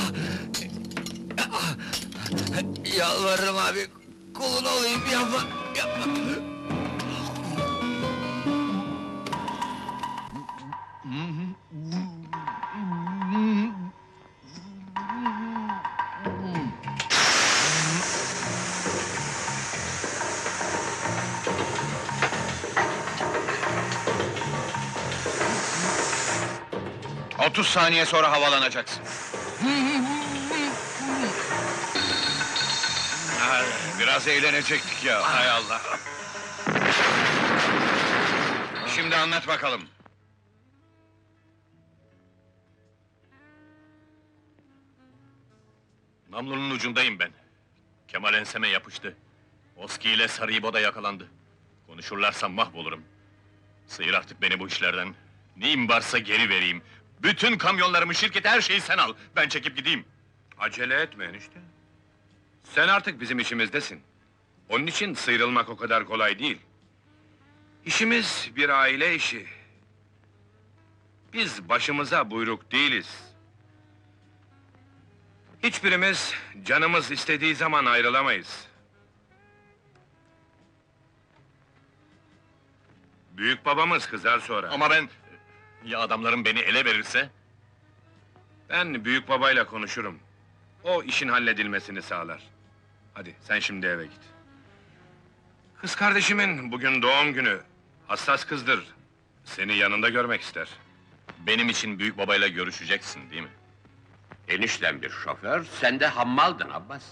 Yalvarırım abi, kulun olayım, yapma, yapma! 30 saniye sonra havalanacaksın. Biraz eğlenecektik ya, hay Allah! Şimdi anlat bakalım. Namlunun ucundayım ben. Kemal enseme yapıştı. Oski ile Sarıibo da yakalandı. Konuşurlarsa mahvolurum. Sıyır artık beni bu işlerden. Neyim varsa geri vereyim. Bütün kamyonlarımı, şirketi, her şeyi sen al. Ben çekip gideyim. Acele etme enişte. Sen artık bizim işimizdesin. Onun için sıyrılmak o kadar kolay değil. İşimiz bir aile işi. Biz başımıza buyruk değiliz. Hiçbirimiz canımız istediği zaman ayrılamayız. Büyük babamız kızar sonra. Ama ben... Ya adamlarım beni ele verirse? Ben büyük babayla konuşurum. O işin halledilmesini sağlar. Hadi sen şimdi eve git. Kız kardeşimin bugün doğum günü. Hassas kızdır. Seni yanında görmek ister. Benim için büyük babayla görüşeceksin, değil mi? Enişten bir şoför, sen de hammaldın Abbas.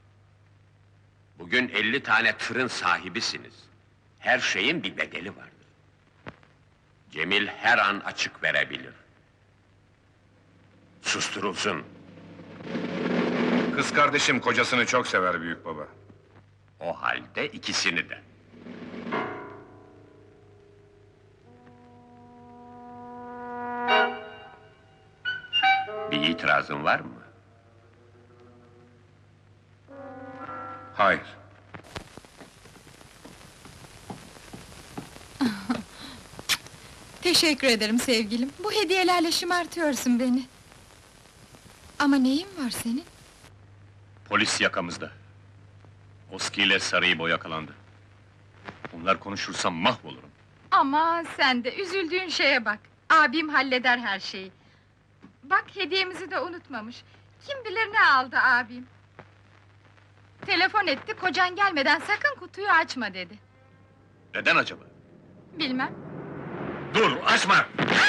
Bugün 50 tane tırın sahibisiniz. Her şeyin bir bedeli vardır. Cemil her an açık verebilir. Susturulsun. Kız kardeşim kocasını çok sever büyük baba. O halde ikisini de. Bir itirazın var mı? Hayır. Teşekkür ederim sevgilim. Bu hediyelerle şımartıyorsun beni. Ama neyin var senin? Polis yakamızda. Oski ile Sarıibo yakalandı. Bunlar konuşursam mahvolurum. Ama sen de üzüldüğün şeye bak. Abim halleder her şeyi. Bak hediyemizi de unutmamış. Kim bilir ne aldı abim. Telefon etti, kocan gelmeden sakın kutuyu açma dedi. Neden acaba? Bilmem. Dur, açma!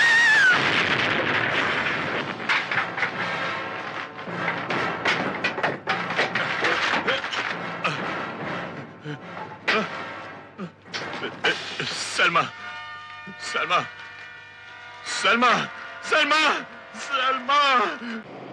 Selma! Selma! Selma! Selma! Selma!